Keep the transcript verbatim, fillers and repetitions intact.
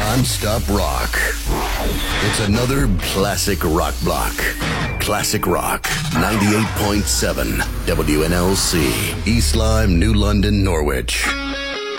Non-stop rock. It's another classic rock block. Classic Rock, ninety-eight point seven W N L C, East Lyme, New London, Norwich.